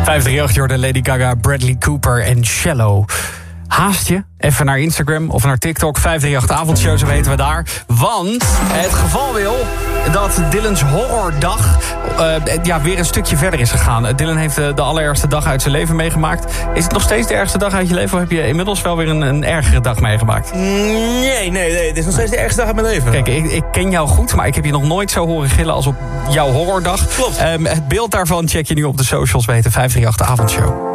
538 Jordan, Lady Gaga, Bradley Cooper en Cello. Haast je even naar Instagram of naar TikTok. 538 avondshow, zo weten we daar. Want het geval wil dat Dylan's horrordag weer een stukje verder is gegaan. Dylan heeft de allerergste dag uit zijn leven meegemaakt. Is het nog steeds de ergste dag uit je leven? Of heb je inmiddels wel weer een ergere dag meegemaakt? Nee. Het is nog steeds de ergste dag uit mijn leven. Kijk, ik ken jou goed, maar ik heb je nog nooit zo horen gillen als op jouw horrordag. Klopt. Het beeld daarvan check je nu op de socials, weten 538 avondshow.